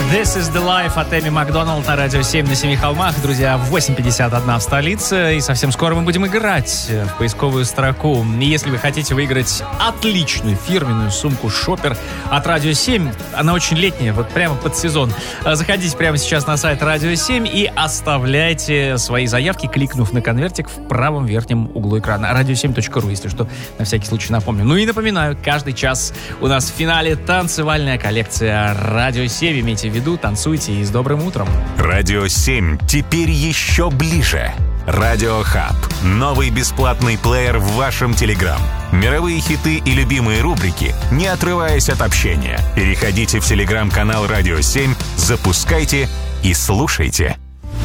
This is the Life от Эми Макдоналд на радио 7 на Семи холмах. Друзья, 8:51 в столице. И совсем скоро мы будем играть в поисковую строку. И если вы хотите выиграть отличную фирменную сумку Шопер от радио 7, она очень летняя, вот прямо под сезон. Заходите прямо сейчас на сайт радио 7 и оставляйте свои заявки, кликнув на конвертик в правом верхнем углу экрана. radio7.ru, если что, на всякий случай напомню. Ну и напоминаю, каждый час у нас в финале танцевальная коллекция радио 7. Имейте в виду, танцуйте и с добрым утром. Радио 7 теперь еще ближе. Радио Хаб. Новый бесплатный плеер в вашем Телеграм. Мировые хиты и любимые рубрики, не отрываясь от общения. Переходите в Телеграм-канал Радио 7, запускайте и слушайте.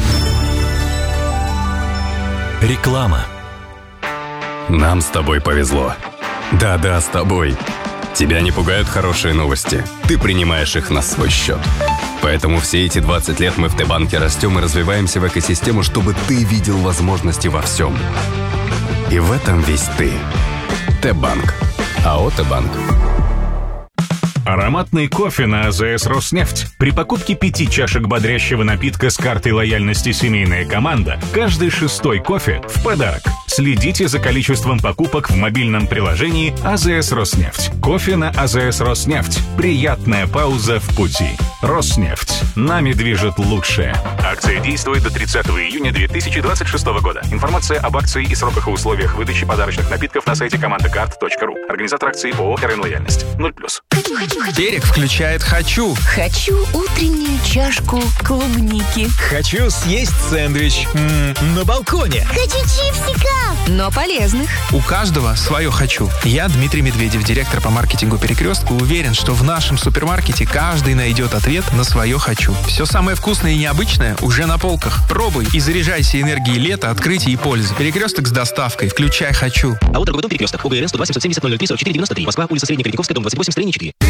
Реклама. Нам с тобой повезло. Да-да, с тобой. Тебя не пугают хорошие новости. Ты принимаешь их на свой счет. Поэтому все эти 20 лет мы в Т-банке растем и развиваемся в экосистему, чтобы ты видел возможности во всем. И в этом весь ты. Т-банк. АО «Т-банк». Ароматный кофе на АЗС «Роснефть». При покупке 5 чашек бодрящего напитка с картой лояльности «Семейная команда» каждый 6-й кофе в подарок. Следите за количеством покупок в мобильном приложении АЗС «Роснефть». Кофе на АЗС «Роснефть». Приятная пауза в пути. «Роснефть». Нами движет лучшее. Акция действует до 30 июня 2026 года. Информация об акции и сроках и условиях выдачи подарочных напитков на сайте командакарт.ру. Организатор акции ООО «РН Лояльность». 0+. Терек включает «Хочу». Хочу утреннюю чашку клубники. Хочу съесть сэндвич на балконе. Хочу чипсика, но полезных. У каждого свое «Хочу». Я, Дмитрий Медведев, директор по маркетингу «Перекрестка», уверен, что в нашем супермаркете каждый найдет ответ на свое «Хочу». Все самое вкусное и необычное уже на полках. Пробуй и заряжайся энергией лета, открытия и пользы. «Перекресток» с доставкой. Включай «Хочу». АО «Торговый дом Перекресток». ОГРН 120 770 003 44 93. Москва, улица Среднекоренковская, дом 28, строение 4.